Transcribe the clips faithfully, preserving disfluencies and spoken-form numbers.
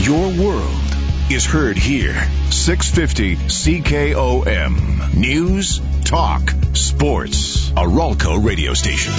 Your world is heard here. six fifty C K O M. News, talk, sports. A Ralco radio station.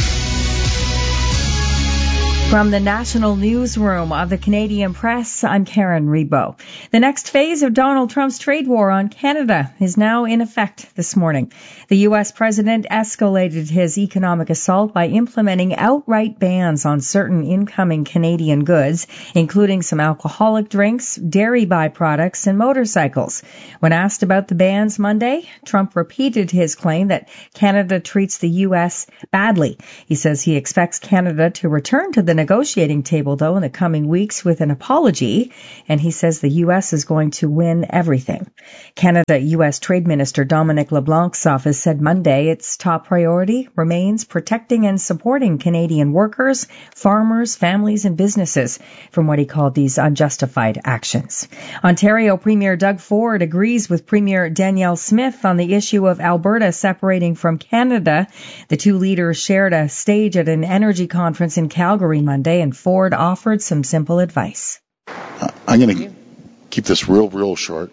From the National Newsroom of the Canadian Press, I'm Karen Rebo. The next phase of Donald Trump's trade war on Canada is now in effect this morning. The U S president escalated his economic assault by implementing outright bans on certain incoming Canadian goods, including some alcoholic drinks, dairy byproducts, and motorcycles. When asked about the bans Monday, Trump repeated his claim that Canada treats the U S badly. He says he expects Canada to return to the negotiating table, though, in the coming weeks with an apology, and he says the U S is going to win everything. Canada-U S Trade Minister Dominic LeBlanc's office said Monday its top priority remains protecting and supporting Canadian workers, farmers, families, and businesses from what he called these unjustified actions. Ontario Premier Doug Ford agrees with Premier Danielle Smith on the issue of Alberta separating from Canada. The two leaders shared a stage at an energy conference in Calgary Monday, and Ford offered some simple advice. I'm going to keep this real, real short.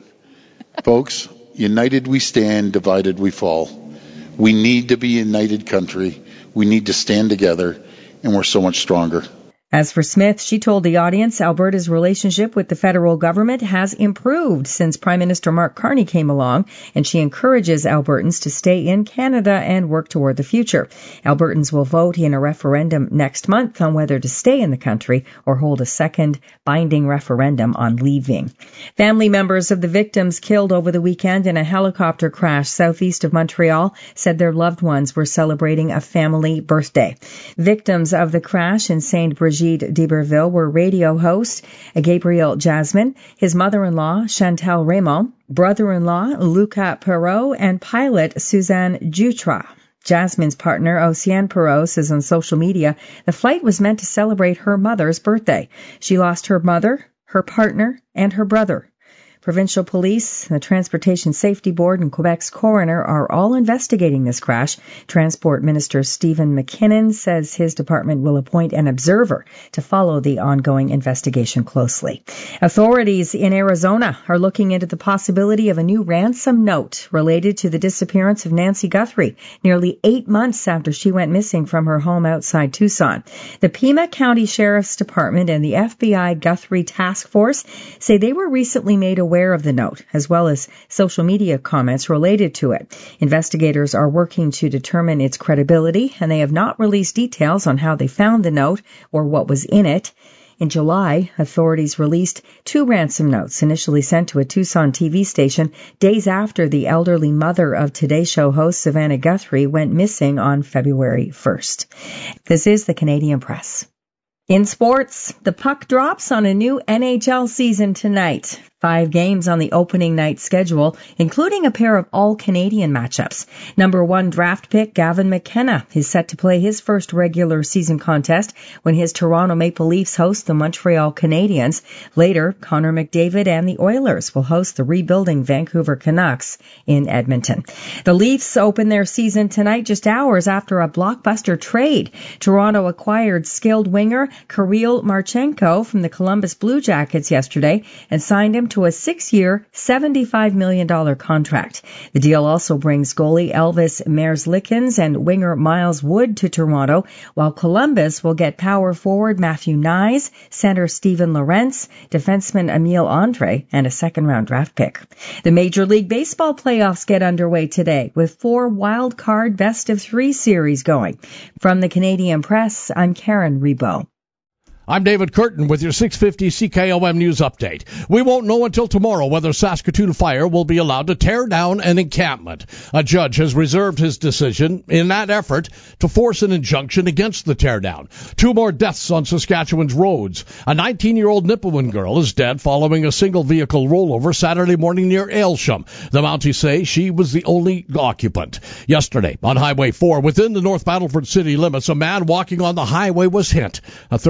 Folks, united we stand, divided we fall. We need to be a united country. We need to stand together, and we're so much stronger. As for Smith, she told the audience Alberta's relationship with the federal government has improved since Prime Minister Mark Carney came along, and she encourages Albertans to stay in Canada and work toward the future. Albertans will vote in a referendum next month on whether to stay in the country or hold a second binding referendum on leaving. Family members of the victims killed over the weekend in a helicopter crash southeast of Montreal said their loved ones were celebrating a family birthday. Victims of the crash in Saint Brigitte d'Iberville were radio host Gabriel Jasmine, his mother-in-law Chantal Raymond, brother-in-law Luca Perrault, and pilot Suzanne Jutra. Jasmine's partner, Oceane Perrault, says on social media the flight was meant to celebrate her mother's birthday. She lost her mother, her partner, and her brother. Provincial police, the Transportation Safety Board, and Quebec's coroner are all investigating this crash. Transport Minister Stephen McKinnon says his department will appoint an observer to follow the ongoing investigation closely. Authorities in Arizona are looking into the possibility of a new ransom note related to the disappearance of Nancy Guthrie, nearly eight months after she went missing from her home outside Tucson. The Pima County Sheriff's Department and the F B I Guthrie Task Force say they were recently made aware of the note, as well as social media comments related to it. Investigators are working to determine its credibility, and they have not released details on how they found the note or what was in it. In July, authorities released two ransom notes initially sent to a Tucson T V station days after the elderly mother of Today Show host Savannah Guthrie went missing on February first. This is the Canadian Press. In sports, the puck drops on a new N H L season tonight. Five games on the opening night schedule, including a pair of all-Canadian matchups. Number one draft pick Gavin McKenna is set to play his first regular season contest when his Toronto Maple Leafs host the Montreal Canadiens. Later, Connor McDavid and the Oilers will host the rebuilding Vancouver Canucks in Edmonton. The Leafs open their season tonight just hours after a blockbuster trade. Toronto acquired skilled winger Kirill Marchenko from the Columbus Blue Jackets yesterday and signed him to a six-year, seventy-five million dollars contract. The deal also brings goalie Elvis Merzlikins and winger Miles Wood to Toronto, while Columbus will get power forward Matthew Nyes, center Steven Lorentz, defenseman Emile Andre, and a second-round draft pick. The Major League Baseball playoffs get underway today, with four wild-card best-of-three series going. From the Canadian Press, I'm Karen Rebo. I'm David Curtin with your six fifty C K O M News Update. We won't know until tomorrow whether Saskatoon Fire will be allowed to tear down an encampment. A judge has reserved his decision in that effort to force an injunction against the teardown. Two more deaths on Saskatchewan's roads. A nineteen-year-old Nipawin girl is dead following a single-vehicle rollover Saturday morning near Aylsham. The Mounties say she was the only occupant. Yesterday, on Highway four, within the North Battleford city limits, a man walking on the highway was hit. A thirty-four-year-old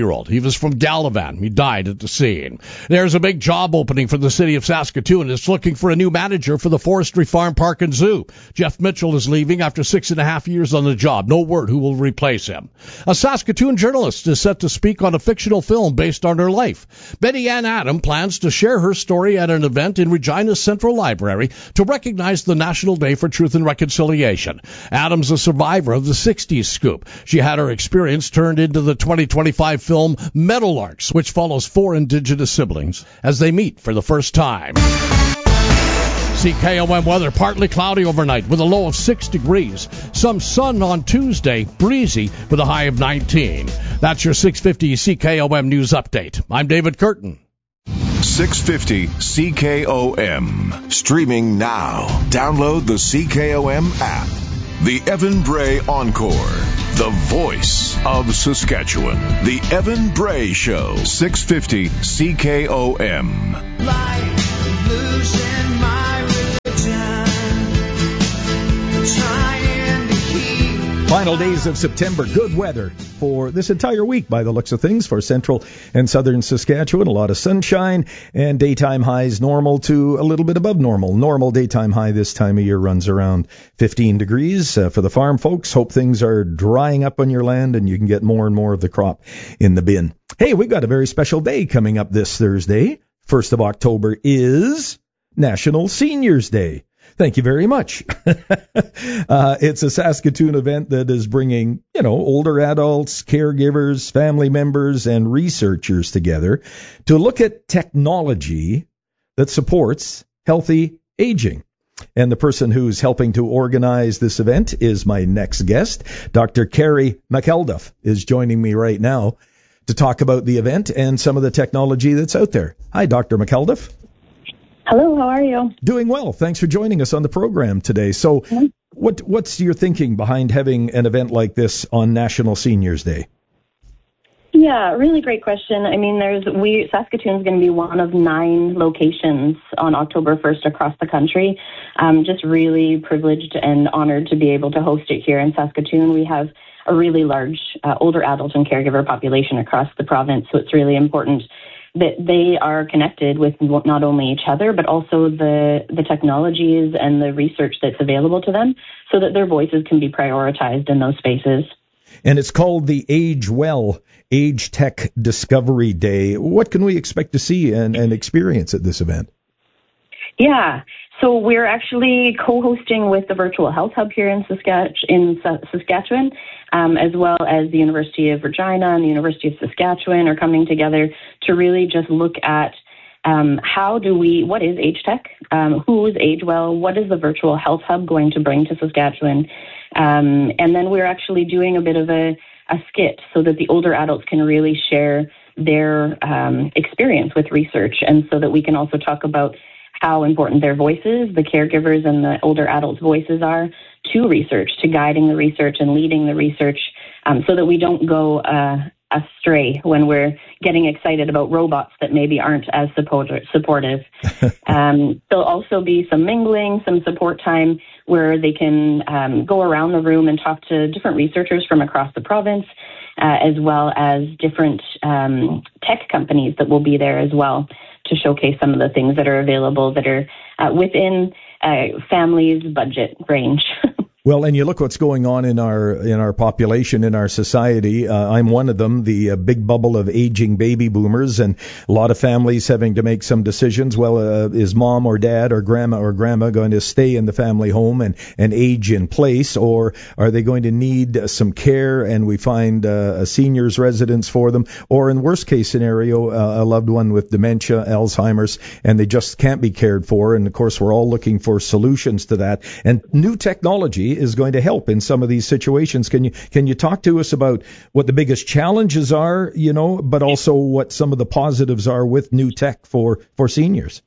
fifty-one-year-old. He was from Gallivan. He died at the scene. There's a big job opening for the city of Saskatoon. It's looking for a new manager for the Forestry Farm, Park and Zoo. Jeff Mitchell is leaving after six and a half years on the job. No word who will replace him. A Saskatoon journalist is set to speak on a fictional film based on her life. Betty Ann Adam plans to share her story at an event in Regina's Central Library to recognize the National Day for Truth and Reconciliation. Adam's a survivor of the sixties scoop. She had her experience turned into the twenty twenty-five film Meadowlarks, which follows four Indigenous siblings as they meet for the first time. C K O M weather, partly cloudy overnight with a low of six degrees. Some sun on Tuesday, breezy with a high of nineteen. That's your six fifty C K O M News Update. I'm David Curtin. six fifty C K O M. Streaming now. Download the C K O M app. The Evan Bray Encore. The voice of Saskatchewan. The Evan Bray Show. six fifty C K O M. Life, losing my religion. Trying to keep. Final days of September. Good weather for this entire week by the looks of things for central and southern Saskatchewan. A lot of sunshine and daytime highs normal to a little bit above normal. Normal daytime high this time of year runs around fifteen degrees. Uh, for the farm folks, hope things are drying up on your land and you can get more and more of the crop in the bin. Hey, we've got a very special day coming up this Thursday. first of October is National Seniors Day. Thank you very much. uh, it's a Saskatoon event that is bringing, you know, older adults, caregivers, family members, and researchers together to look at technology that supports healthy aging. And the person who's helping to organize this event is my next guest. Doctor Carrie McElduff is joining me right now to talk about the event and some of the technology that's out there. Hi, Doctor McElduff. Hello, how are you? Doing well. Thanks for joining us on the program today. So mm-hmm. what what's your thinking behind having an event like this on National Seniors Day? Yeah, really great question. I mean, there's we Saskatoon's going to be one of nine locations on October first across the country. Um, just really privileged and honored to be able to host it here in Saskatoon. We have a really large uh, older adult and caregiver population across the province, so it's really important that they are connected with not only each other, but also the, the technologies and the research that's available to them so that their voices can be prioritized in those spaces. And it's called the Age Well Age Tech Discovery Day. What can we expect to see and, and experience at this event? Yeah, so we're actually co-hosting with the Virtual Health Hub here in, Saskatch- in Saskatchewan, um, as well as the University of Regina and the University of Saskatchewan are coming together to really just look at um, how do we, what is age tech, um, who is AgeWell, what is the Virtual Health Hub going to bring to Saskatchewan, um, and then we're actually doing a bit of a, a skit so that the older adults can really share their um, experience with research, and so that we can also talk about how important their voices, the caregivers and the older adults' voices are to research, to guiding the research and leading the research, um, so that we don't go uh, astray when we're getting excited about robots that maybe aren't as support- supportive. um, there'll also be some mingling, some support time where they can um, go around the room and talk to different researchers from across the province, uh, as well as different um, tech companies that will be there as well, to showcase some of the things that are available that are uh, within uh, families' budget range. Well, and you look what's going on in our in our population, in our society. Uh, I'm one of them, the uh, big bubble of aging baby boomers, and a lot of families having to make some decisions. Well, uh, is mom or dad or grandma or grandma going to stay in the family home and, and age in place, or are they going to need uh, some care and we find uh, a senior's residence for them, or in worst case scenario, uh, a loved one with dementia, Alzheimer's, and they just can't be cared for. And of course, we're all looking for solutions to that. And new technology is going to help in some of these situations. Can you can you talk to us about what the biggest challenges are, you know, but also what some of the positives are with new tech for, for seniors?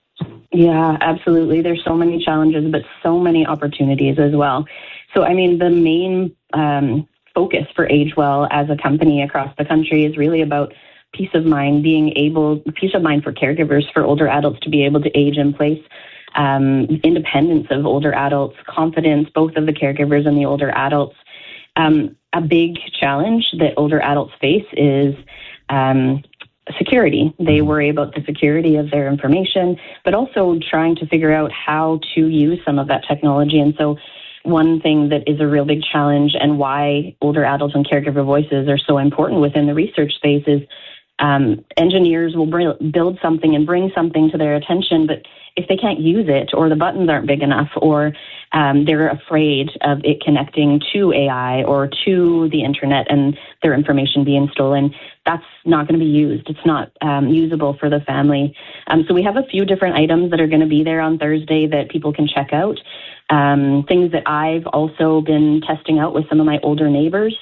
Yeah, absolutely. There's so many challenges, but so many opportunities as well. So, I mean, the main um, focus for AgeWell as a company across the country is really about peace of mind, being able, peace of mind for caregivers, for older adults to be able to age in place. Um, independence of older adults, confidence, both of the caregivers and the older adults. Um, a big challenge that older adults face is um, security. They worry about the security of their information, but also trying to figure out how to use some of that technology. And so one thing that is a real big challenge and why older adults and caregiver voices are so important within the research space is um, engineers will br- build something and bring something to their attention, but if they can't use it or the buttons aren't big enough or um, they're afraid of it connecting to A I or to the internet and their information being stolen, that's not going to be used. It's not um, usable for the family. Um, so we have a few different items that are going to be there on Thursday that people can check out. Um, things that I've also been testing out with some of my older neighbors.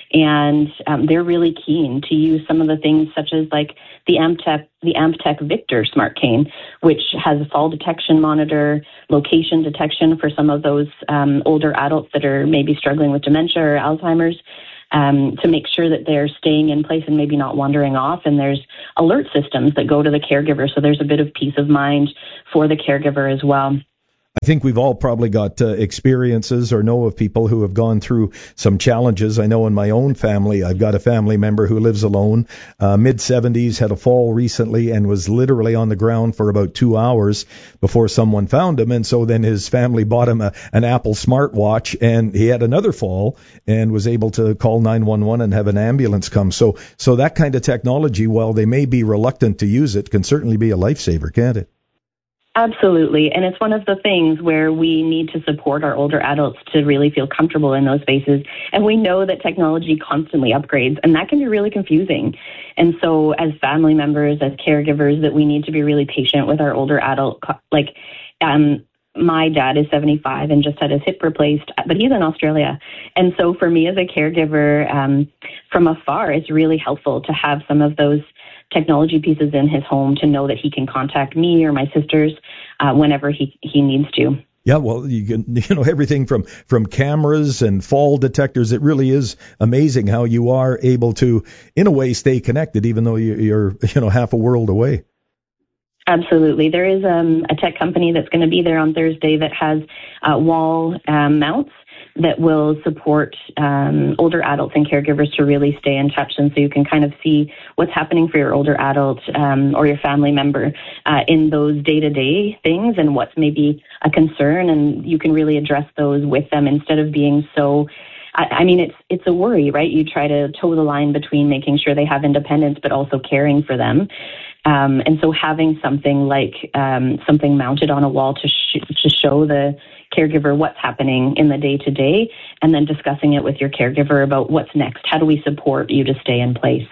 And um, they're really keen to use some of the things such as like the Amtech, the Amtech Victor smart cane, which has a fall detection monitor, location detection for some of those um, older adults that are maybe struggling with dementia or Alzheimer's, um, to make sure that they're staying in place and maybe not wandering off. And there's alert systems that go to the caregiver, so there's a bit of peace of mind for the caregiver as well. I think we've all probably got uh, experiences or know of people who have gone through some challenges. I know in my own family, I've got a family member who lives alone, uh, mid-seventies, had a fall recently and was literally on the ground for about two hours before someone found him. And so then his family bought him a, an Apple smartwatch, and he had another fall and was able to call nine one one and have an ambulance come. So, so that kind of technology, while they may be reluctant to use it, can certainly be a lifesaver, can't it? Absolutely. And it's one of the things where we need to support our older adults to really feel comfortable in those spaces. And we know that technology constantly upgrades, and that can be really confusing. And so as family members, as caregivers, that we need to be really patient with our older adult. Like, um, my dad is seventy-five and just had his hip replaced, but he's in Australia. And so for me as a caregiver, um, from afar, it's really helpful to have some of those technology pieces in his home to know that he can contact me or my sisters uh, whenever he, he needs to. Yeah, well, you can, you know, everything from, from cameras and fall detectors. It really is amazing how you are able to, in a way, stay connected, even though you're, you know, half a world away. Absolutely. There is um, a tech company that's going to be there on Thursday that has uh, wall um, mounts that will support um, older adults and caregivers to really stay in touch. And so you can kind of see what's happening for your older adult um, or your family member uh, in those day-to-day things and what's maybe a concern. And you can really address those with them instead of being so, I, I mean, it's it's a worry, right? You try to toe the line between making sure they have independence, but also caring for them. Um, and so having something like um, something mounted on a wall to sh- to show the caregiver what's happening in the day-to-day, and then discussing it with your caregiver about what's next. How do we support you to stay in place?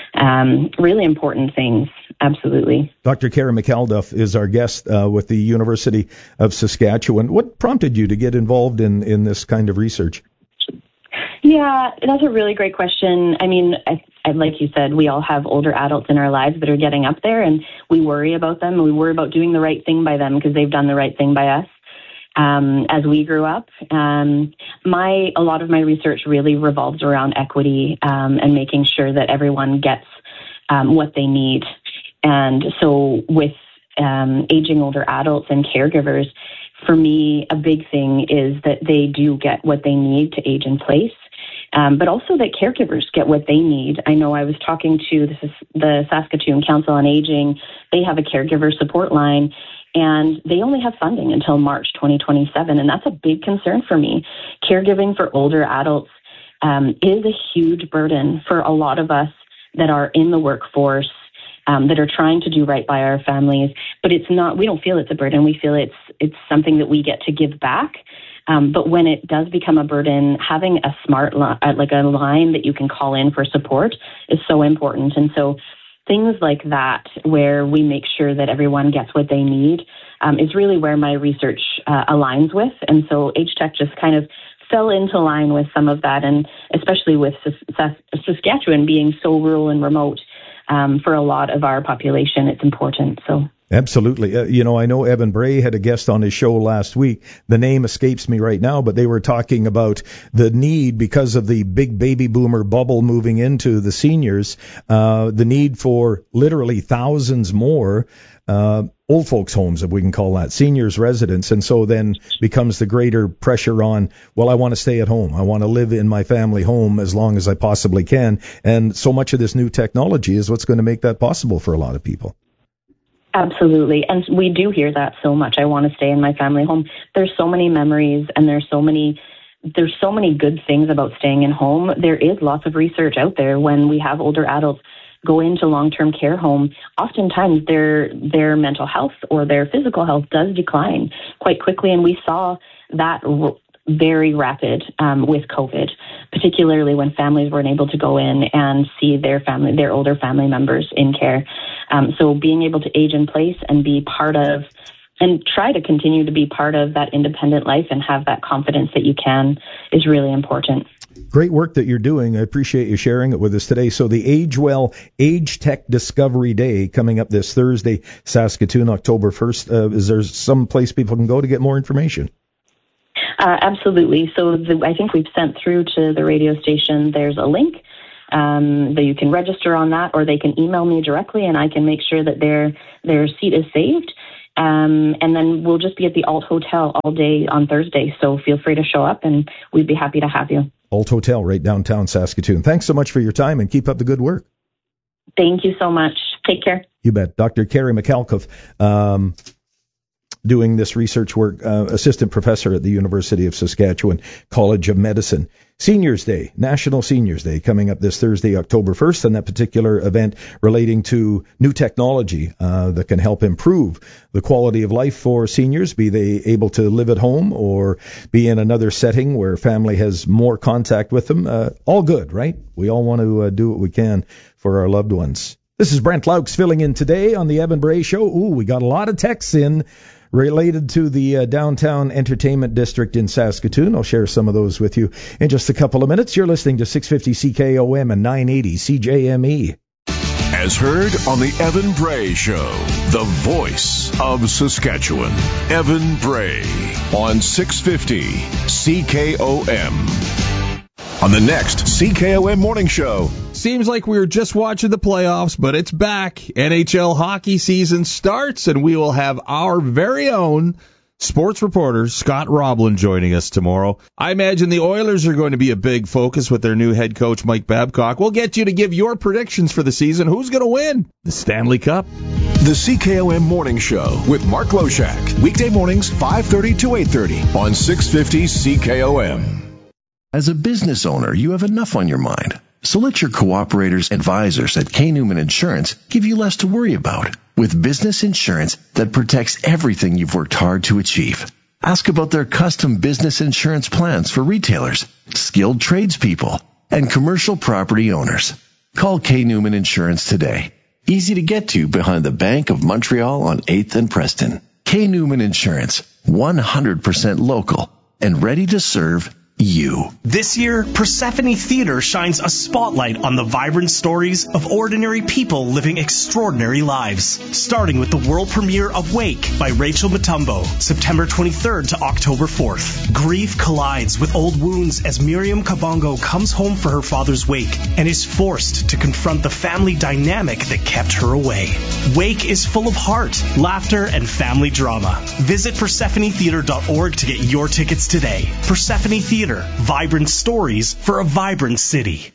Um, really important things, absolutely. Doctor Kara McElduff is our guest uh, with the University of Saskatchewan. What prompted you to get involved in, in this kind of research? Yeah, that's a really great question. I mean, I, I, like you said, we all have older adults in our lives that are getting up there, and we worry about them, and we worry about doing the right thing by them because they've done the right thing by us. Um, as we grew up, um, my a lot of my research really revolves around equity um, and making sure that everyone gets um, what they need. And so with um, aging older adults and caregivers, for me, a big thing is that they do get what they need to age in place, um, but also that caregivers get what they need. I know I was talking to the, the Saskatoon Council on Aging. They have a caregiver support line, and they only have funding until March twenty twenty-seven, and that's a big concern for me. Caregiving for older adults um, is a huge burden for a lot of us that are in the workforce, um, that are trying to do right by our families. But it's not. We don't feel it's a burden. We feel it's it's something that we get to give back. Um, but when it does become a burden, having a smart li- like a line that you can call in for support is so important. And so things like that, where we make sure that everyone gets what they need, um, is really where my research uh, aligns with. And so Age Tech just kind of fell into line with some of that, and especially with Sas- Saskatchewan being so rural and remote, um, for a lot of our population, it's important. So. Absolutely. Uh, you know, I know Evan Bray had a guest on his show last week. The name escapes me right now, but they were talking about the need, because of the big baby boomer bubble moving into the seniors, uh, the need for literally thousands more uh, old folks homes, if we can call that, seniors residents. And so then becomes the greater pressure on, well, I want to stay at home. I want to live in my family home as long as I possibly can. And so much of this new technology is what's going to make that possible for a lot of people. Absolutely. And we do hear that so much. I want to stay in my family home. There's so many memories, and there's so many there's so many good things about staying in home. There is lots of research out there. When we have older adults go into long-term care home, oftentimes their their mental health or their physical health does decline quite quickly. And we saw that r- very rapid um, with COVID, particularly when families weren't able to go in and see their family, their older family members in care. Um, so being able to age in place and be part of, and try to continue to be part of that independent life and have that confidence that you can, is really important. Great work that you're doing. I appreciate you sharing it with us today. So the AgeWell Age Tech Discovery Day coming up this Thursday, Saskatoon, October first. Uh, is there some place people can go to get more information? Uh, absolutely. So the, I think we've sent through to the radio station, there's a link um, that you can register on that, or they can email me directly and I can make sure that their their seat is saved. Um, and then we'll just be at the Alt Hotel all day on Thursday. So feel free to show up and we'd be happy to have you. Alt Hotel right downtown Saskatoon. Thanks so much for your time and keep up the good work. Thank you so much. Take care. You bet. Doctor Carrie McAlkuff, um, doing this research work, uh, assistant professor at the University of Saskatchewan College of Medicine. Seniors Day, National Seniors Day, coming up this Thursday, October first, and that particular event relating to new technology uh, that can help improve the quality of life for seniors, be they able to live at home or be in another setting where family has more contact with them. Uh, all good, right? We all want to uh, do what we can for our loved ones. This is Brent Laux filling in today on the Evan Bray Show. Ooh, we got a lot of texts in related to the uh, downtown entertainment district in Saskatoon. I'll share some of those with you in just a couple of minutes. You're listening to six fifty C K O M and nine eighty C J M E. As heard on the Evan Bray Show, the voice of Saskatchewan. Evan Bray on six fifty C K O M. On the next C K O M Morning Show. Seems like we were just watching the playoffs, but it's back. N H L hockey season starts, and we will have our very own sports reporter, Scott Roblin, joining us tomorrow. I imagine the Oilers are going to be a big focus with their new head coach, Mike Babcock. We'll get you to give your predictions for the season. Who's going to win the Stanley Cup? The C K O M Morning Show with Mark Loshak. Weekday mornings, five thirty to eight thirty on six fifty C K O M. As a business owner, you have enough on your mind. So let your cooperators advisors at K. Newman Insurance give you less to worry about with business insurance that protects everything you've worked hard to achieve. Ask about their custom business insurance plans for retailers, skilled tradespeople, and commercial property owners. Call K. Newman Insurance today. Easy to get to behind the Bank of Montreal on eighth and Preston. K. Newman Insurance, one hundred percent local and ready to serve you. This year, Persephone Theater shines a spotlight on the vibrant stories of ordinary people living extraordinary lives. Starting with the world premiere of Wake by Rachel Mutombo, September twenty-third to October fourth. Grief collides with old wounds as Miriam Kabongo comes home for her father's wake and is forced to confront the family dynamic that kept her away. Wake is full of heart, laughter, and family drama. Visit Persephone Theater dot org to get your tickets today. Persephone Theater. Vibrant stories for a vibrant city.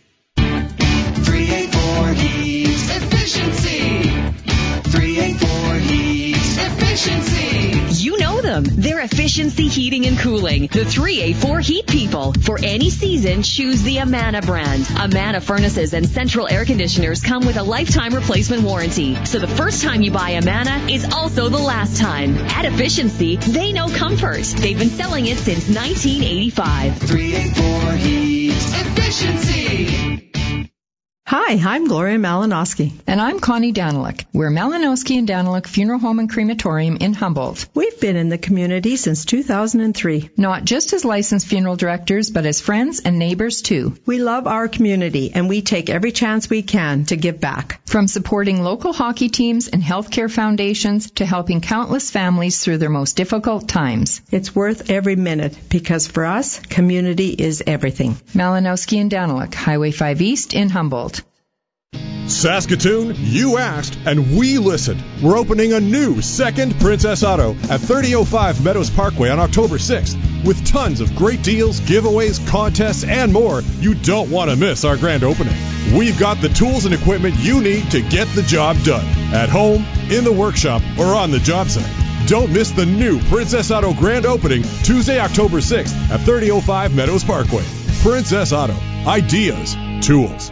three eighty-four Heat Efficiency. three eighty-four Heat Efficiency. You know them. They're Efficiency Heating and Cooling. The three eighty-four Heat People. For any season, choose the Amana brand. Amana furnaces and central air conditioners come with a lifetime replacement warranty. So the first time you buy Amana is also the last time. At Efficiency, they know comfort. They've been selling it since nineteen eighty-five. three eighty-four Heat Efficiency. Hi, I'm Gloria Malinowski. And I'm Connie Daniluk. We're Malinowski and Daniluk Funeral Home and Crematorium in Humboldt. We've been in the community since two thousand three. Not just as licensed funeral directors, but as friends and neighbors too. We love our community and we take every chance we can to give back. From supporting local hockey teams and healthcare foundations to helping countless families through their most difficult times. It's worth every minute because for us, community is everything. Malinowski and Daniluk, Highway five East in Humboldt. Saskatoon, you asked, and we listened. We're opening a new second Princess Auto at thirty oh five Meadows Parkway on October sixth. With tons of great deals, giveaways, contests, and more, you don't want to miss our grand opening. We've got the tools and equipment you need to get the job done. At home, in the workshop, or on the job site. Don't miss the new Princess Auto grand opening Tuesday, October sixth at thirty oh five Meadows Parkway. Princess Auto. Ideas. Tools.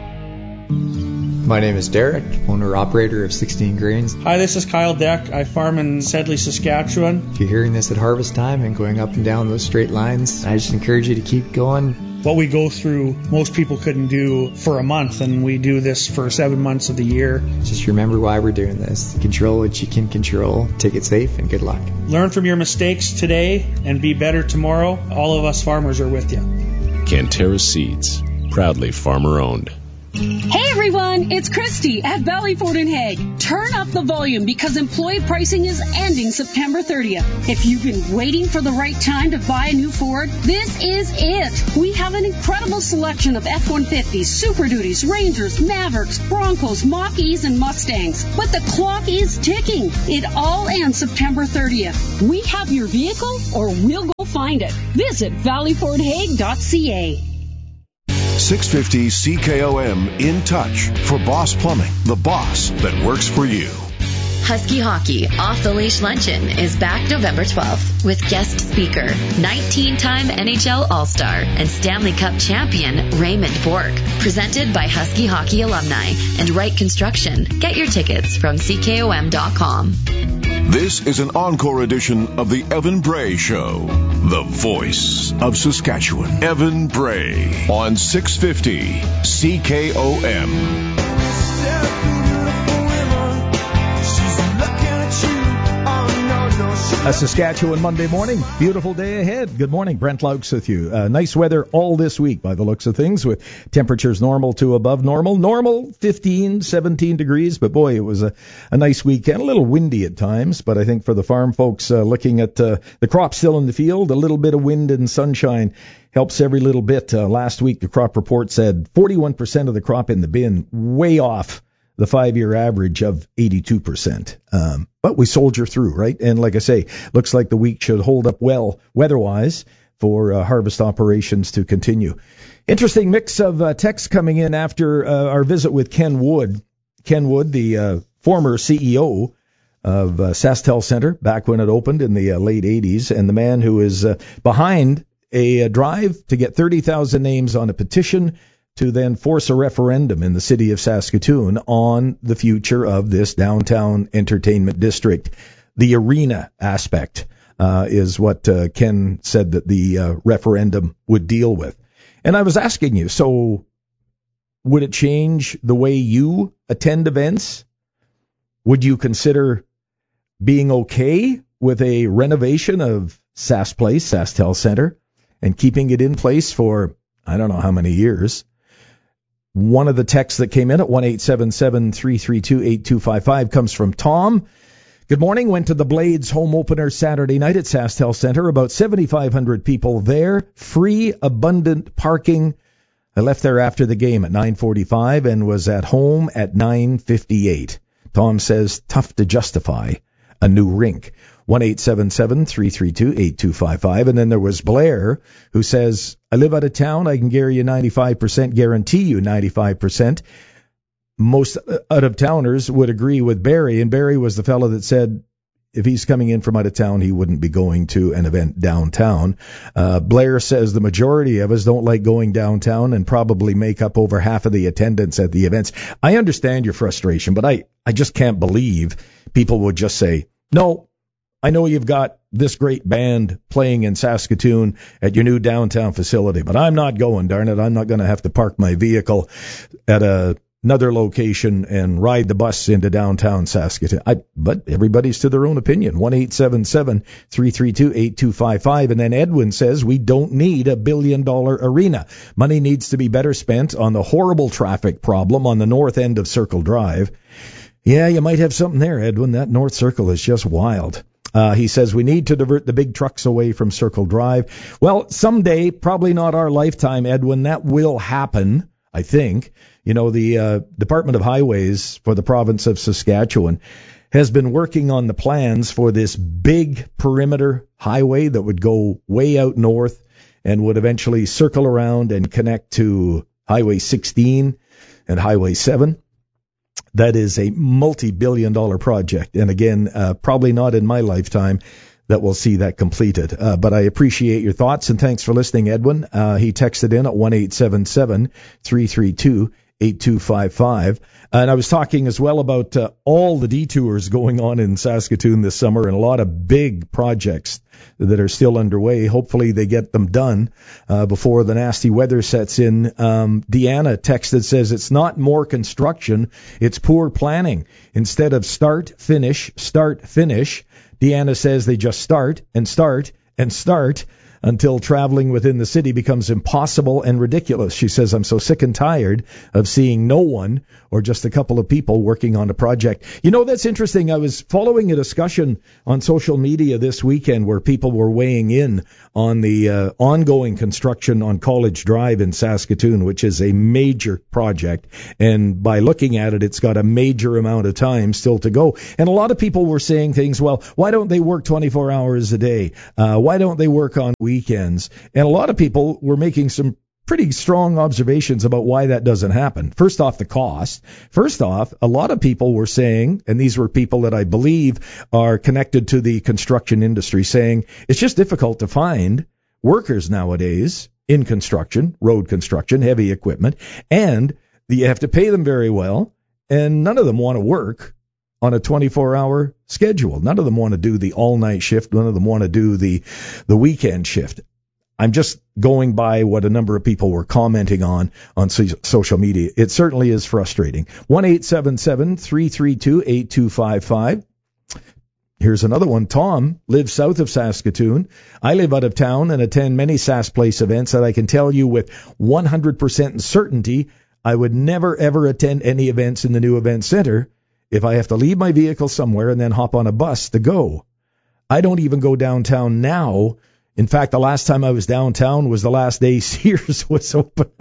My name is Derek, owner-operator of sixteen Grains. Hi, this is Kyle Deck. I farm in Sedley, Saskatchewan. If you're hearing this at harvest time and going up and down those straight lines, I just encourage you to keep going. What we go through, most people couldn't do for a month, and we do this for seven months of the year. Just remember why we're doing this. Control what you can control. Take it safe, and good luck. Learn from your mistakes today and be better tomorrow. All of us farmers are with you. Cantera Seeds, proudly farmer-owned. Hey everyone, it's Christy at Valley Ford and Hague. Turn up the volume because employee pricing is ending September thirtieth. If you've been waiting for the right time to buy a new Ford, this is it. We have an incredible selection of F one fifties, Super Duties, Rangers, Mavericks, Broncos, Mach-E's, and Mustangs. But the clock is ticking. It all ends September thirtieth. We have your vehicle or we'll go find it. Visit valley ford hague dot c a. six fifty C K O M In Touch for Boss Plumbing, the boss that works for you. Husky Hockey Off the Leash Luncheon is back November twelfth with guest speaker, nineteen-time N H L All-Star and Stanley Cup champion Raymond Bourque. Presented by Husky Hockey alumni and Wright Construction. Get your tickets from C K O M dot com. This is an encore edition of the Evan Bray Show, the voice of Saskatchewan. Evan Bray on six fifty C K O M. A Saskatchewan Monday morning. Beautiful day ahead. Good morning. Brent Laux with you. Uh, nice weather all this week by the looks of things, with temperatures normal to above normal. Normal fifteen, seventeen degrees, but boy, it was a, a nice weekend. A little windy at times, but I think for the farm folks uh, looking at uh, the crop still in the field, a little bit of wind and sunshine helps every little bit. Uh, last week, the crop report said forty-one percent of the crop in the bin, way off the five-year average of eighty-two percent. Um, but we soldier through, right? And like I say, looks like the week should hold up well weather-wise for uh, harvest operations to continue. Interesting mix of uh, texts coming in after uh, our visit with Ken Wood. Ken Wood, the uh, former C E O of uh, SaskTel Center, back when it opened in the uh, late eighties, and the man who is uh, behind a, a drive to get thirty thousand names on a petition to then force a referendum in the city of Saskatoon on the future of this downtown entertainment district. The arena aspect uh, is what uh, Ken said that the uh, referendum would deal with. And I was asking you, so would it change the way you attend events? Would you consider being okay with a renovation of Sask Place, SaskTel Center, and keeping it in place for, I don't know how many years? One of the texts that came in at one eight seven seven, three three two, eight two five five comes from Tom. Good morning. Went to the Blades home opener Saturday night at SaskTel Center. About seventy-five hundred people there. Free, abundant parking. I left there after the game at nine forty-five and was at home at nine fifty-eight. Tom says, tough to justify a new rink. one eight seven seven, three three two, eight two five five. And then there was Blair, who says, I live out of town. I can guarantee you ninety-five percent, guarantee you ninety-five percent. Most out-of-towners would agree with Barry, and Barry was the fellow that said if he's coming in from out of town, he wouldn't be going to an event downtown. Uh, Blair says the majority of us don't like going downtown and probably make up over half of the attendance at the events. I understand your frustration, but I, I just can't believe people would just say, no, I know you've got this great band playing in Saskatoon at your new downtown facility, but I'm not going, darn it. I'm not going to have to park my vehicle at a another location and ride the bus into downtown Saskatoon. I, but everybody's to their own opinion. one eight seven seven, three three two, eight two five five. And then Edwin says we don't need a billion dollar arena. Money needs to be better spent on the horrible traffic problem on the north end of Circle Drive. Yeah, you might have something there, Edwin. That North Circle is just wild. Uh, he says we need to divert the big trucks away from Circle Drive. Well, someday, probably not our lifetime, Edwin, that will happen, I think. You know, the uh, Department of Highways for the province of Saskatchewan has been working on the plans for this big perimeter highway that would go way out north and would eventually circle around and connect to Highway sixteen and Highway seven. That is a multi-billion dollar project. And again, uh, probably not in my lifetime that we'll see that completed. Uh, but I appreciate your thoughts, and thanks for listening, Edwin. Uh, he texted in at one eight seven seven, three three two, eight two five five. And I was talking as well about uh, all the detours going on in Saskatoon this summer and a lot of big projects that are still underway. Hopefully they get them done uh, before the nasty weather sets in. Um, Deanna texted, says it's not more construction, it's poor planning. Instead of start, finish, start, finish, Deanna says they just start and start and start until traveling within the city becomes impossible and ridiculous. She says, I'm so sick and tired of seeing no one or just a couple of people working on a project. You know, that's interesting. I was following a discussion on social media this weekend where people were weighing in on the uh, ongoing construction on College Drive in Saskatoon, which is a major project. And by looking at it, it's got a major amount of time still to go. And a lot of people were saying things, well, why don't they work twenty-four hours a day? Uh, why don't they work on weekends? And a lot of people were making some pretty strong observations about why that doesn't happen. First off, the cost. First off, a lot of people were saying, and these were people that I believe are connected to the construction industry, saying it's just difficult to find workers nowadays in construction, road construction, heavy equipment, and you have to pay them very well, and none of them want to work on a twenty-four hour schedule. None of them want to do the all-night shift. None of them want to do the the weekend shift. I'm just going by what a number of people were commenting on on so- social media. It certainly is frustrating. one eight seven seven, three three two, eight two five five. Here's another one. Tom lives south of Saskatoon. I live out of town and attend many Sass Place events that I can tell you with one hundred percent certainty I would never, ever attend any events in the new event center if I have to leave my vehicle somewhere and then hop on a bus to go. I don't even go downtown now. In fact, the last time I was downtown was the last day Sears was open.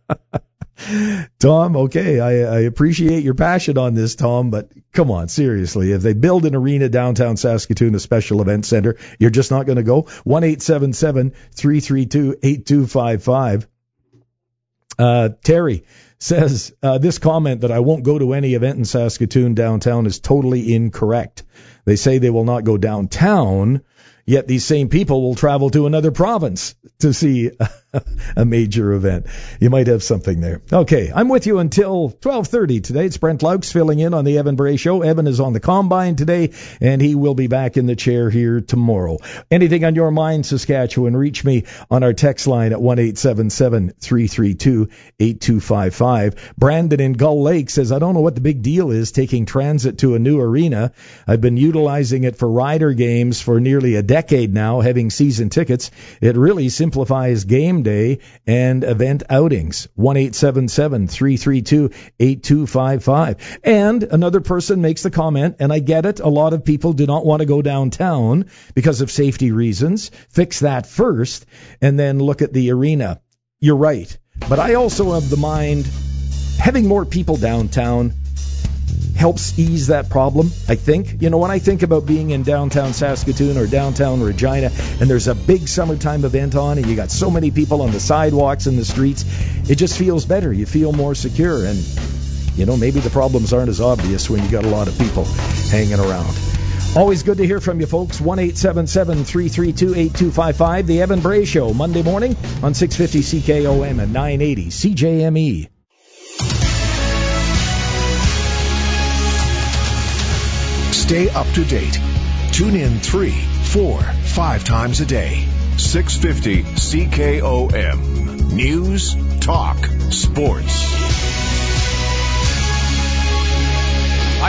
Tom, okay, I, I appreciate your passion on this, Tom, but come on, seriously. If they build an arena downtown Saskatoon, a special event center, you're just not going to go? one eight seven seven, three three two, eight two five five. Uh, Terry says, uh, this comment that I won't go to any event in Saskatoon downtown is totally incorrect. They say they will not go downtown, yet these same people will travel to another province to see a major event. You might have something there. Okay, I'm with you until twelve thirty today. It's Brent Laux filling in on the Evan Bray Show. Evan is on the Combine today, and he will be back in the chair here tomorrow. Anything on your mind, Saskatchewan, reach me on our text line at one eight seven seven, three three two, eight two five five. Brandon in Gull Lake says, I don't know what the big deal is taking transit to a new arena. I've been utilizing it for rider games for nearly a decade now, having season tickets. It really simplifies game day and event outings. one eight seven seven, three three two, eight two five five. And another person makes the comment, and I get it, a lot of people do not want to go downtown because of safety reasons. Fix that first, and then look at the arena. You're right. But I also have the mind, having more people downtown helps ease that problem, I think. You know, when I think about being in downtown Saskatoon or downtown Regina and there's a big summertime event on and you got so many people on the sidewalks and the streets, it just feels better. You feel more secure. And, you know, maybe the problems aren't as obvious when you got a lot of people hanging around. Always good to hear from you, folks. one eight seven seven, three three two, eight two five five. The Evan Bray Show, Monday morning on six fifty C K O M and nine eighty C J M E. Stay up to date. Tune in three, four, five times a day. six fifty C K O M. News, talk, sports.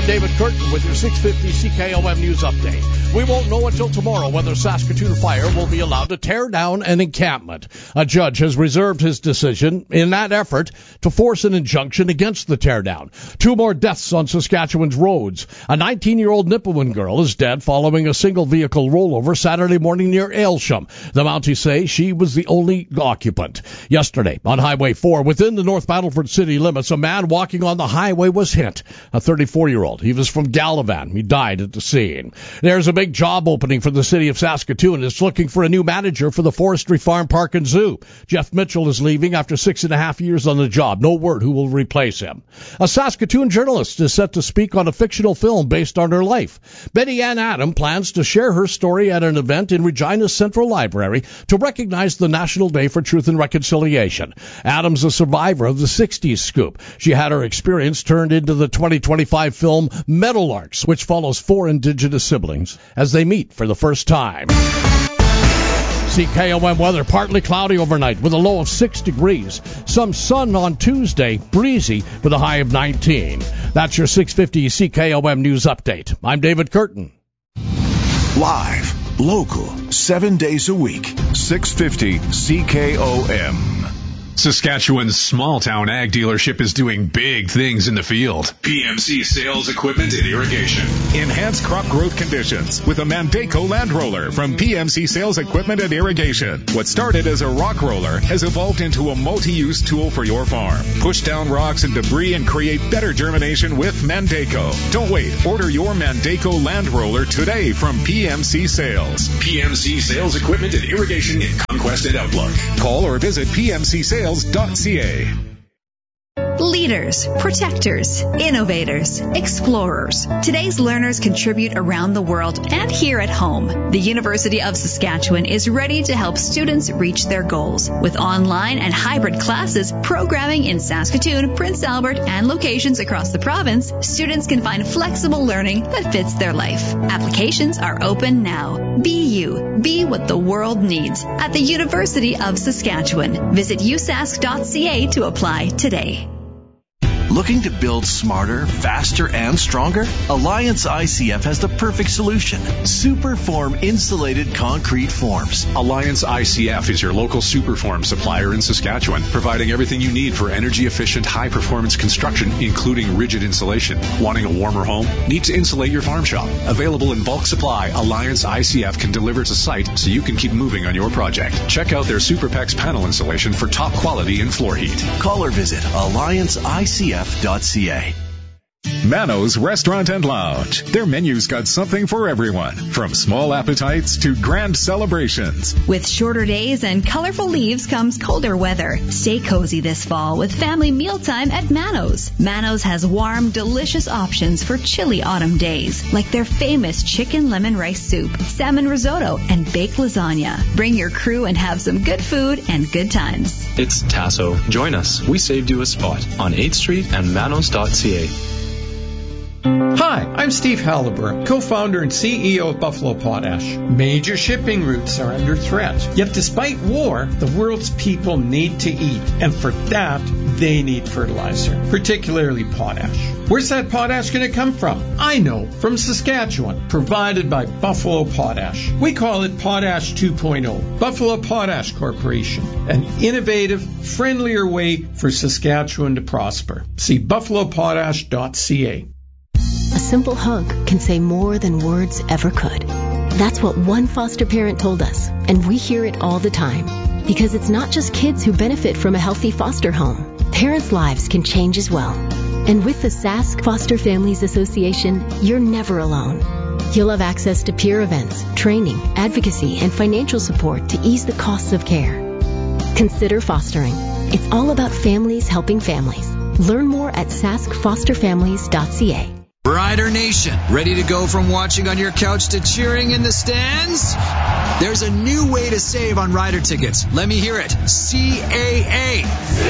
I'm David Curtin with your six fifty C K O M News Update. We won't know until tomorrow whether Saskatoon Fire will be allowed to tear down an encampment. A judge has reserved his decision in that effort to force an injunction against the teardown. Two more deaths on Saskatchewan's roads. A nineteen-year-old Nipawin girl is dead following a single-vehicle rollover Saturday morning near Aylsham. The Mounties say she was the only occupant. Yesterday, on Highway four, within the North Battleford city limits, a man walking on the highway was hit. A thirty-four-year-old. He was from Gallivan. He died at the scene. There's a big job opening for the city of Saskatoon. It's looking for a new manager for the Forestry Farm Park and Zoo. Jeff Mitchell is leaving after six and a half years on the job. No word who will replace him. A Saskatoon journalist is set to speak on a fictional film based on her life. Betty Ann Adam plans to share her story at an event in Regina's Central Library to recognize the National Day for Truth and Reconciliation. Adam's a survivor of the sixties scoop. She had her experience turned into the twenty twenty-five film Meadowlarks, which follows four Indigenous siblings as they meet for the first time. C K O M weather, partly cloudy overnight with a low of six degrees. Some sun on Tuesday, breezy with a high of nineteen. That's your six fifty C K O M News Update. I'm David Curtin. Live, local, seven days a week. six fifty C K O M. Saskatchewan's small-town ag dealership is doing big things in the field. P M C Sales Equipment and Irrigation. Enhance crop growth conditions with a Mandaco land roller from P M C Sales Equipment and Irrigation. What started as a rock roller has evolved into a multi-use tool for your farm. Push down rocks and debris and create better germination with Mandaco. Don't wait. Order your Mandaco land roller today from P M C Sales. P M C Sales Equipment and Irrigation in Conquest and Outlook. Call or visit P M C sales dot C A. Leaders, protectors, innovators, explorers. Today's learners contribute around the world and here at home. The University of Saskatchewan is ready to help students reach their goals. With online and hybrid classes, programming in Saskatoon, Prince Albert, and locations across the province, students can find flexible learning that fits their life. Applications are open now. Be you. Be what the world needs at the University of Saskatchewan. Visit u sask dot c a to apply today. Looking to build smarter, faster, and stronger? Alliance I C F has the perfect solution. Superform insulated concrete forms. Alliance I C F is your local Superform supplier in Saskatchewan, providing everything you need for energy-efficient, high-performance construction, including rigid insulation. Wanting a warmer home? Need to insulate your farm shop? Available in bulk supply, Alliance I C F can deliver to site so you can keep moving on your project. Check out their SuperPex panel insulation for top quality in floor heat. Call or visit alliance I C F dot C A. Mano's Restaurant and Lounge. Their menu's got something for everyone, from small appetites to grand celebrations. With shorter days and colorful leaves comes colder weather. Stay cozy this fall with family mealtime at Mano's. Mano's has warm, delicious options for chilly autumn days, like their famous chicken lemon rice soup, salmon risotto, and baked lasagna. Bring your crew and have some good food and good times. It's Tasso. Join us. We saved you a spot on eighth street and manos dot c a. Hi, I'm Steve Halliburton, co-founder and C E O of Buffalo Potash. Major shipping routes are under threat. Yet despite war, the world's people need to eat. And for that, they need fertilizer, particularly potash. Where's that potash going to come from? I know, from Saskatchewan, provided by Buffalo Potash. We call it Potash two point oh. Buffalo Potash Corporation, an innovative, friendlier way for Saskatchewan to prosper. See buffalo potash dot c a. A simple hug can say more than words ever could. That's what one foster parent told us, and we hear it all the time. Because it's not just kids who benefit from a healthy foster home. Parents' lives can change as well. And with the Sask Foster Families Association, you're never alone. You'll have access to peer events, training, advocacy, and financial support to ease the costs of care. Consider fostering. It's all about families helping families. Learn more at sask foster families dot c a. Rider Nation, ready to go from watching on your couch to cheering in the stands? There's a new way to save on rider tickets. Let me hear it. C A A.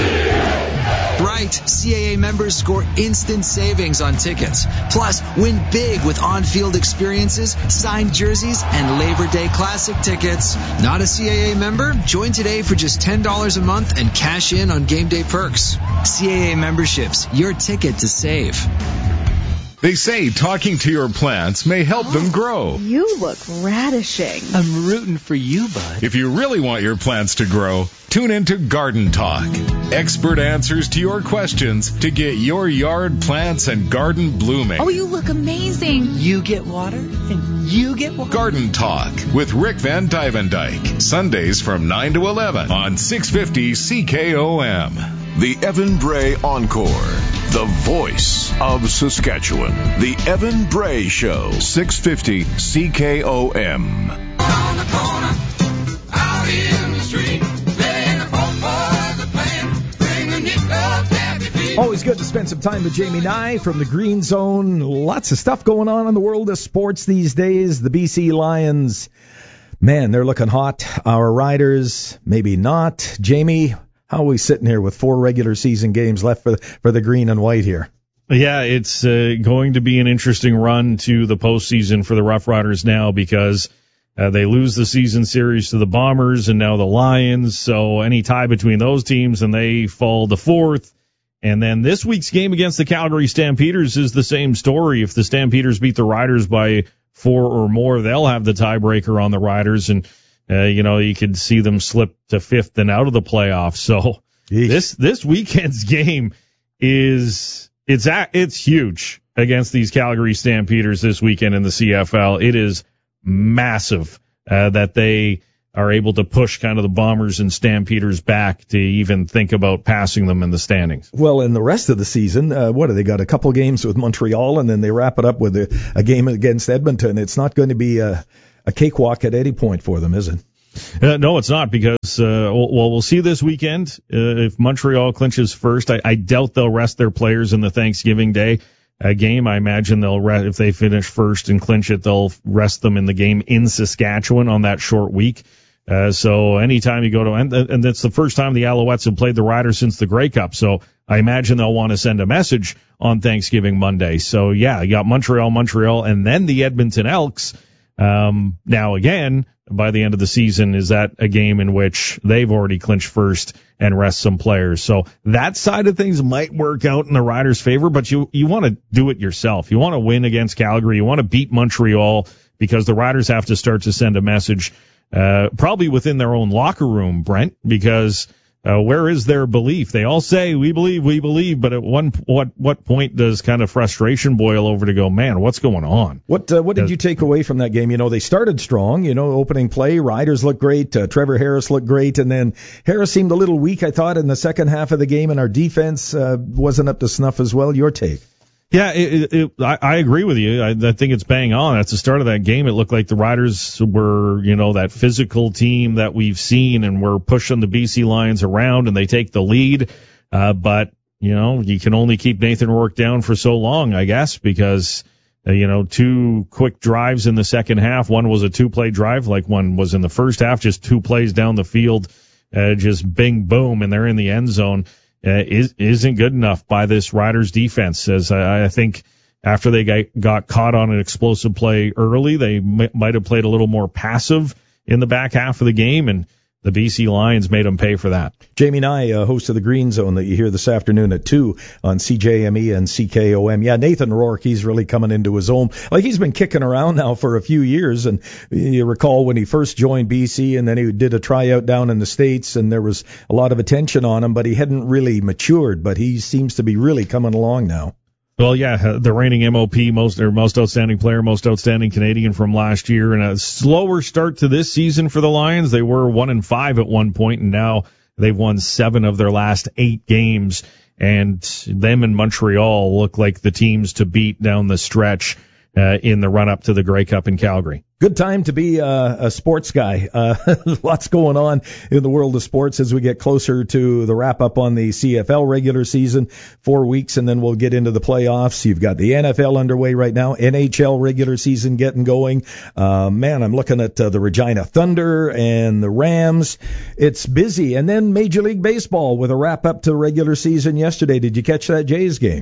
Right, C A A members score instant savings on tickets. Plus, win big with on-field experiences, signed jerseys, and Labor Day Classic tickets. Not a C A A member? Join today for just ten dollars a month and cash in on game day perks. C A A memberships, your ticket to save. They say talking to your plants may help them grow. You look radishing. I'm rooting for you, bud. If you really want your plants to grow, tune into Garden Talk. Expert answers to your questions to get your yard plants and garden blooming. Oh, you look amazing. You get water, and you get water. Garden Talk with Rick Van Dyvendyke. Sundays from nine to eleven on six fifty C K O M. The Evan Bray Encore. The voice of Saskatchewan. The Evan Bray Show. six fifty C K O M. On the corner, out in the street, letting the folk boys are playing, bring the nickel tappy feet. Always good to spend some time with Jamie Nye from the Green Zone. Lots of stuff going on in the world of sports these days. The B C Lions, man, they're looking hot. Our Riders, maybe not. Jamie, how are we sitting here with four regular season games left for the, for the green and white here? Yeah, it's uh, going to be an interesting run to the postseason for the Rough Riders now because uh, they lose the season series to the Bombers and now the Lions. So any tie between those teams and they fall to fourth. And then this week's game against the Calgary Stampeders is the same story. If the Stampeders beat the Riders by four or more, they'll have the tiebreaker on the Riders. And Uh, you know, you could see them slip to fifth and out of the playoffs. So Yeesh. this this weekend's game is it's a, it's huge against these Calgary Stampeders this weekend in the C F L. It is massive uh, that they are able to push kind of the Bombers and Stampeders back to even think about passing them in the standings. Well, in the rest of the season, uh, what have they got? A couple games with Montreal, and then they wrap it up with a, a game against Edmonton. It's not going to be a a cakewalk at any point for them, is it? Uh, no, it's not because, uh, well, we'll see this weekend uh, if Montreal clinches first. I, I doubt they'll rest their players in the Thanksgiving Day uh, game. I imagine they'll rest, if they finish first and clinch it, they'll rest them in the game in Saskatchewan on that short week. Uh, so anytime you go to, and, and it's the first time the Alouettes have played the Riders since the Grey Cup. So I imagine they'll want to send a message on Thanksgiving Monday. So yeah, you got Montreal, Montreal, and then the Edmonton Elks. Um, now again, by the end of the season, is that a game in which they've already clinched first and rest some players? So that side of things might work out in the Riders' favor, but you, you want to do it yourself. You want to win against Calgary. You want to beat Montreal because the Riders have to start to send a message, uh, probably within their own locker room, Brent, because Uh, where is their belief? They all say, we believe, we believe, but at one, what, what point does kind of frustration boil over to go, man, what's going on? What, uh, what did you take away from that game? You know, they started strong, you know, opening play, Riders looked great, uh, Trevor Harris looked great, and then Harris seemed a little weak, I thought, in the second half of the game, and our defense, uh, wasn't up to snuff as well. Your take? Yeah, it, it, I, I agree with you. I, I think it's bang on. At the start of that game, it looked like the Riders were, you know, that physical team that we've seen, and we're pushing the B C Lions around, and they take the lead. Uh, but, you know, you can only keep Nathan Rourke down for so long, I guess, because, uh, you know, two quick drives in the second half. One was a two-play drive, like one was in the first half, just two plays down the field, uh, just bing, boom, and they're in the end zone. Uh, is, isn't good enough by this Riders defense. As I, I think after they got, got caught on an explosive play early, they m- might have played a little more passive in the back half of the game, and the B C Lions made them pay for that. Jamie Nye, uh, host of the Green Zone that you hear this afternoon at two on C J M E and C K O M. Yeah, Nathan Rourke, he's really coming into his own. Like, he's been kicking around now for a few years, and you recall when he first joined B C, and then he did a tryout down in the States, and there was a lot of attention on him, but he hadn't really matured, but he seems to be really coming along now. Well, yeah, the reigning M O P, most or most outstanding player, most outstanding Canadian from last year, and a slower start to this season for the Lions. They were one and five at one point, and now they've won seven of their last eight games. And them and Montreal look like the teams to beat down the stretch uh, in the run up to the Grey Cup in Calgary. Good time to be uh, a sports guy. Uh, lots going on in the world of sports as we get closer to the wrap up on the C F L regular season. Four weeks, and then we'll get into the playoffs. You've got the N F L underway right now, N H L regular season getting going. Uh, man, I'm looking at uh, the Regina Thunder and the Rams. It's busy. And then Major League Baseball with a wrap up to regular season yesterday. Did you catch that Jays game?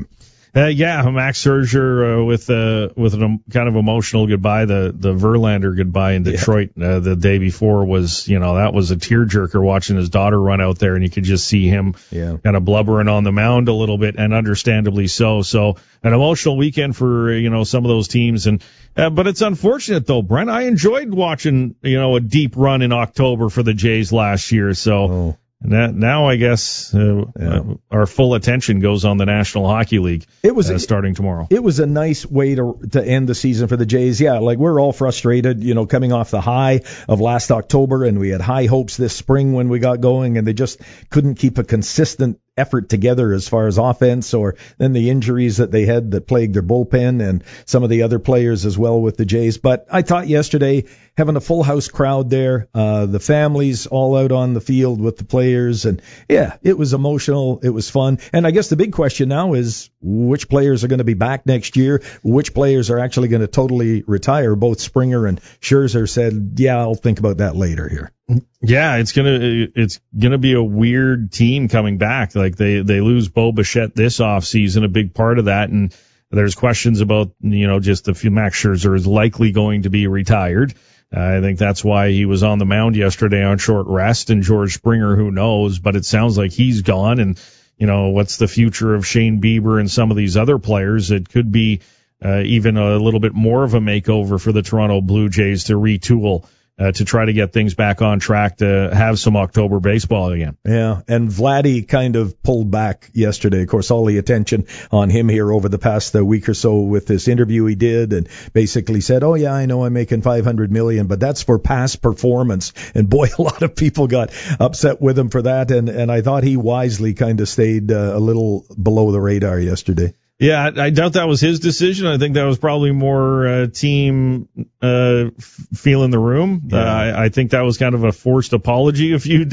Uh, yeah, Max Scherzer uh, with uh, with an um, kind of emotional goodbye. The the Verlander goodbye in Detroit yeah. uh, the day before was, you know, that was a tearjerker watching his daughter run out there, and you could just see him yeah. kind of blubbering on the mound a little bit, and understandably so. So an emotional weekend for, you know, some of those teams, and uh, but it's unfortunate though, Brent. I enjoyed watching, you know, a deep run in October for the Jays last year. So. Oh. And that, now I guess uh, yeah. uh, our full attention goes on the National Hockey League. It was uh, a, starting tomorrow. It was a nice way to to end the season for the Jays. Yeah, like we're all frustrated, you know, coming off the high of last October, and we had high hopes this spring when we got going, and they just couldn't keep a consistent effort together as far as offense, or then the injuries that they had that plagued their bullpen and some of the other players as well with the Jays. But I thought yesterday, having a full house crowd there, uh, the families all out on the field with the players, and yeah, it was emotional. It was fun. And I guess the big question now is which players are going to be back next year, which players are actually going to totally retire. Both Springer and Scherzer said, yeah, I'll think about that later here. Yeah, it's gonna it's gonna be a weird team coming back. Like they they lose Bo Bichette this off season, a big part of that, and there's questions about, you know, just if Max Scherzer is likely going to be retired. Uh, I think that's why he was on the mound yesterday on short rest, and George Springer, who knows, but it sounds like he's gone. And you know, what's the future of Shane Bieber and some of these other players? It could be uh, even a little bit more of a makeover for the Toronto Blue Jays to retool. Uh, to try to get things back on track to have some October baseball again. Yeah, and Vladdy kind of pulled back yesterday. Of course, all the attention on him here over the past uh, week or so with this interview he did, and basically said, oh yeah, I know I'm making five hundred million dollars, but that's for past performance. And boy, a lot of people got upset with him for that, and, and I thought he wisely kind of stayed uh, a little below the radar yesterday. Yeah, I doubt that was his decision. I think that was probably more uh, team uh, feel in the room. Yeah. Uh, I, I think that was kind of a forced apology a few